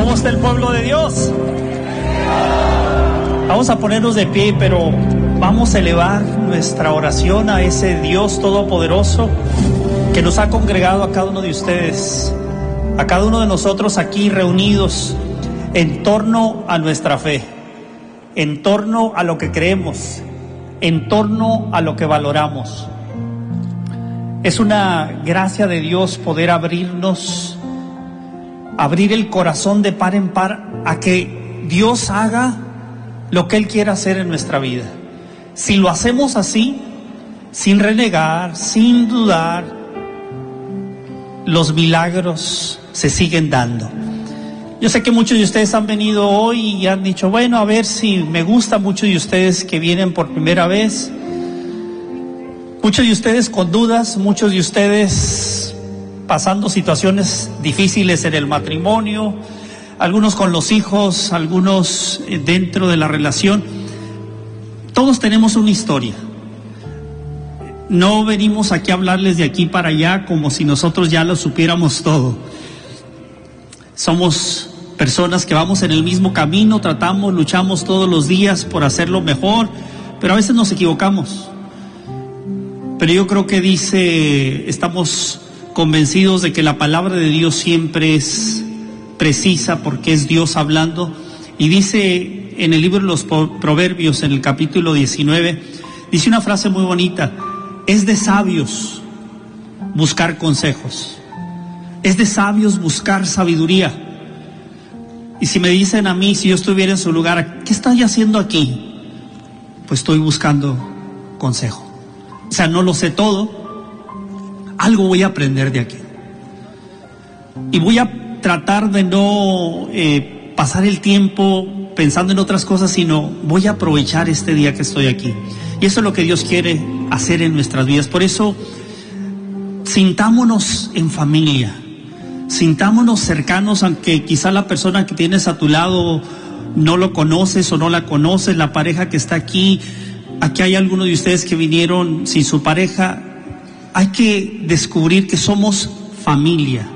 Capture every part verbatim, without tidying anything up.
¿Cómo está el pueblo de Dios? Vamos a ponernos de pie, pero vamos a elevar nuestra oración a ese Dios todopoderoso que nos ha congregado a cada uno de ustedes, a cada uno de nosotros aquí reunidos en torno a nuestra fe, en torno a lo que creemos, en torno a lo que valoramos. Es una gracia de Dios poder abrirnos, abrir el corazón de par en par a que Dios haga lo que Él quiera hacer en nuestra vida. Si lo hacemos así, sin renegar, sin dudar, los milagros se siguen dando. Yo sé que muchos de ustedes han venido hoy y han dicho, bueno, a ver si me gusta. Muchos de ustedes que vienen por primera vez, muchos de ustedes con dudas, muchos de ustedes pasando situaciones difíciles en el matrimonio, algunos con los hijos, algunos dentro de la relación. Todos tenemos una historia. No venimos aquí a hablarles de aquí para allá como si nosotros ya lo supiéramos todo. Somos personas que vamos en el mismo camino, tratamos, luchamos todos los días por hacerlo mejor, pero a veces nos equivocamos. Pero yo creo que dice, estamos convencidos de que la palabra de Dios siempre es precisa porque es Dios hablando, y dice en el libro de los Proverbios, en el capítulo diecinueve, dice una frase muy bonita: es de sabios buscar consejos, es de sabios buscar sabiduría. Y si me dicen a mí, si yo estuviera en su lugar, ¿qué estoy haciendo aquí? Pues estoy buscando consejo. O sea, no lo sé todo, algo voy a aprender de aquí, y voy a tratar de no eh, pasar el tiempo pensando en otras cosas, sino voy a aprovechar este día que estoy aquí. Y eso es lo que Dios quiere hacer en nuestras vidas. Por eso, sintámonos en familia, sintámonos cercanos, aunque quizá la persona que tienes a tu lado no lo conoces o no la conoces, la pareja que está aquí, aquí hay algunos de ustedes que vinieron sin su pareja. Hay que descubrir que somos familia,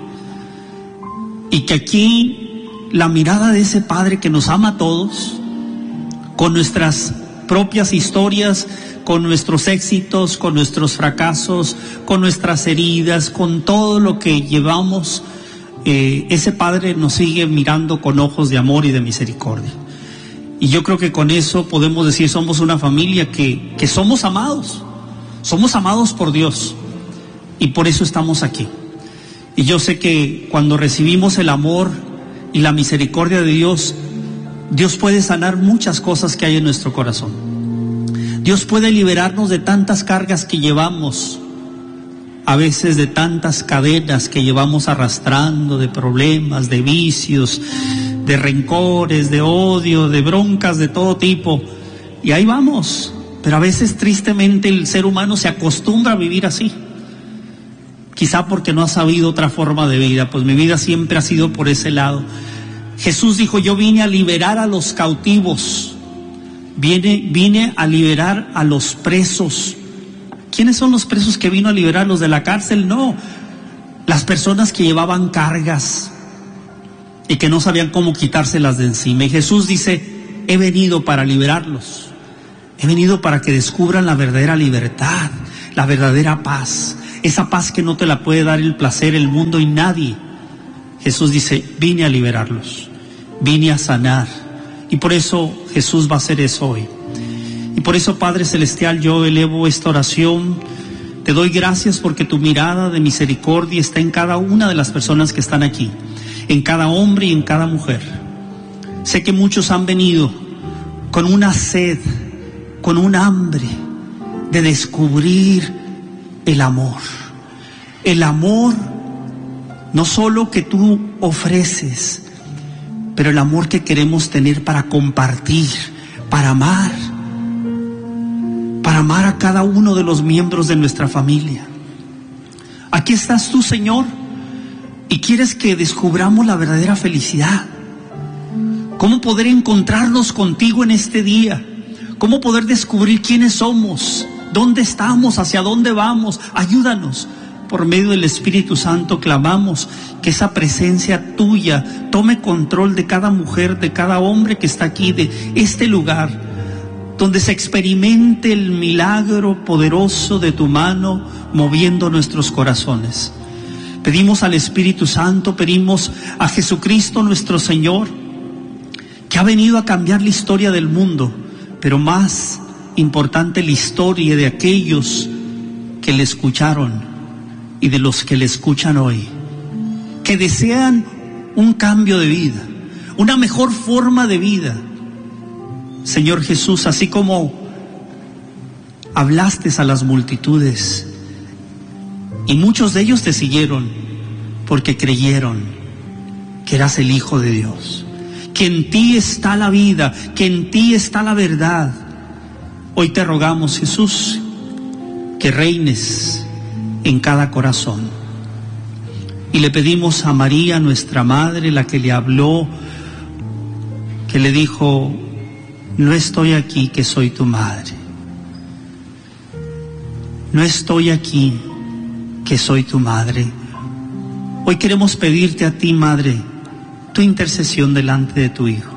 y que aquí la mirada de ese Padre que nos ama a todos, con nuestras propias historias, con nuestros éxitos, con nuestros fracasos, con nuestras heridas, con todo lo que llevamos, eh, ese Padre nos sigue mirando con ojos de amor y de misericordia. Y yo creo que con eso podemos decir, somos una familia que, que somos amados, somos amados por Dios, y por eso estamos aquí. Y yo sé que cuando recibimos el amor y la misericordia de Dios, Dios puede sanar muchas cosas que hay en nuestro corazón. Dios puede liberarnos de tantas cargas que llevamos, a veces de tantas cadenas que llevamos arrastrando, de problemas, de vicios, de rencores, de odio, de broncas de todo tipo. Y ahí vamos, pero a veces tristemente el ser humano se acostumbra a vivir así. Quizá porque no ha sabido otra forma de vida, pues mi vida siempre ha sido por ese lado. Jesús dijo, yo vine a liberar a los cautivos, vine, vine a liberar a los presos. ¿Quiénes son los presos que vino a liberar? ¿Los de la cárcel? No, las personas que llevaban cargas y que no sabían cómo quitárselas de encima. Y Jesús dice, he venido para liberarlos, he venido para que descubran la verdadera libertad, la verdadera paz. Esa paz que no te la puede dar el placer, el mundo y nadie. Jesús dice, vine a liberarlos, vine a sanar. Y por eso Jesús va a hacer eso hoy. Y por eso, Padre Celestial, yo elevo esta oración. Te doy gracias porque tu mirada de misericordia está en cada una de las personas que están aquí, en cada hombre y en cada mujer. Sé que muchos han venido con una sed, con un hambre de descubrir el amor, el amor no solo que tú ofreces, pero el amor que queremos tener para compartir, para amar, para amar a cada uno de los miembros de nuestra familia. Aquí estás tú, Señor, y quieres que descubramos la verdadera felicidad. Cómo poder encontrarnos contigo en este día, cómo poder descubrir quiénes somos, dónde estamos, hacia dónde vamos. Ayúdanos por medio del Espíritu Santo, clamamos que esa presencia tuya tome control de cada mujer, de cada hombre que está aquí, de este lugar, donde se experimente el milagro poderoso de tu mano moviendo nuestros corazones. Pedimos al Espíritu Santo, pedimos a Jesucristo nuestro Señor, que ha venido a cambiar la historia del mundo, pero más importante, la historia de aquellos que le escucharon y de los que le escuchan hoy, que desean un cambio de vida, una mejor forma de vida. Señor Jesús, así como hablaste a las multitudes y muchos de ellos te siguieron porque creyeron que eras el Hijo de Dios, que en ti está la vida, que en ti está la verdad. Hoy te rogamos, Jesús, que reines en cada corazón. Y le pedimos a María, nuestra madre, la que le habló, que le dijo: no estoy aquí, que soy tu madre. No estoy aquí, que soy tu madre. Hoy queremos pedirte a ti, Madre, tu intercesión delante de tu Hijo.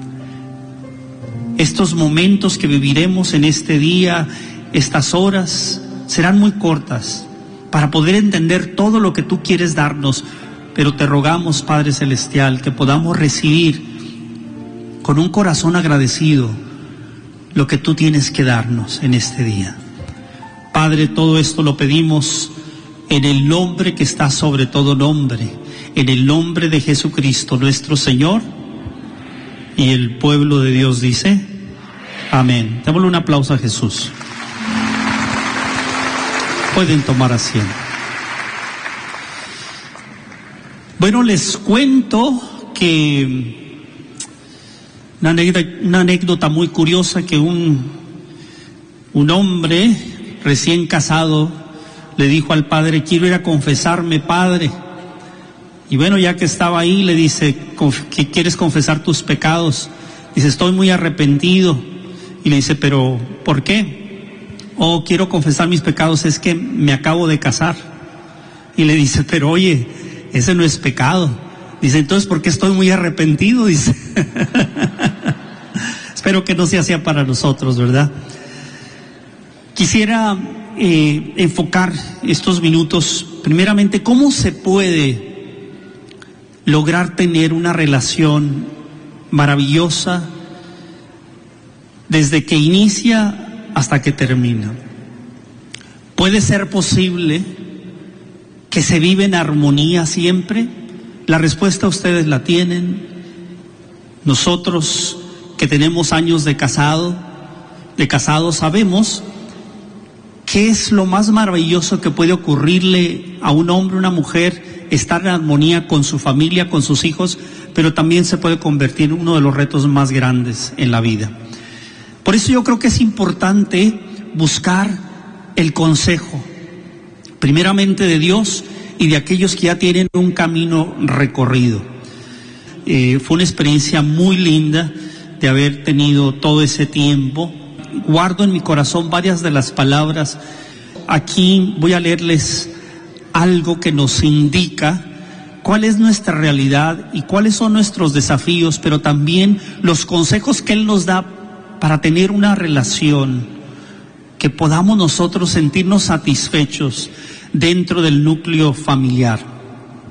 Estos momentos que viviremos en este día, estas horas, serán muy cortas para poder entender todo lo que tú quieres darnos, pero te rogamos, Padre Celestial, que podamos recibir con un corazón agradecido lo que tú tienes que darnos en este día. Padre, todo esto lo pedimos en el nombre que está sobre todo nombre, en el nombre de Jesucristo nuestro Señor. Y el pueblo de Dios dice: amén. Démosle un aplauso a Jesús. Pueden tomar asiento. Bueno, les cuento que una anécdota, una anécdota muy curiosa, que un, un hombre recién casado le dijo al padre: quiero ir a confesarme, padre. Y bueno, ya que estaba ahí, le dice: ¿qué quieres confesar tus pecados? Dice: estoy muy arrepentido. Y le dice: pero ¿por qué? Oh, quiero confesar mis pecados, es que me acabo de casar. Y le dice: pero oye, ese no es pecado. Dice: entonces, ¿por qué estoy muy arrepentido? Dice. Espero que no sea así para nosotros, ¿verdad? Quisiera eh, enfocar estos minutos, primeramente, cómo se puede lograr tener una relación maravillosa desde que inicia hasta que termina. ¿Puede ser posible que se vive en armonía siempre? La respuesta ustedes la tienen. Nosotros que tenemos años de casado, de casado, sabemos qué es lo más maravilloso que puede ocurrirle a un hombre, una mujer, estar en armonía con su familia, con sus hijos, pero también se puede convertir en uno de los retos más grandes en la vida. Por eso yo creo que es importante buscar el consejo, primeramente de Dios y de aquellos que ya tienen un camino recorrido. Eh, fue una experiencia muy linda de haber tenido todo ese tiempo. Guardo en mi corazón varias de las palabras. Aquí voy a leerles algo que nos indica cuál es nuestra realidad y cuáles son nuestros desafíos, pero también los consejos que Él nos da para tener una relación que podamos nosotros sentirnos satisfechos dentro del núcleo familiar.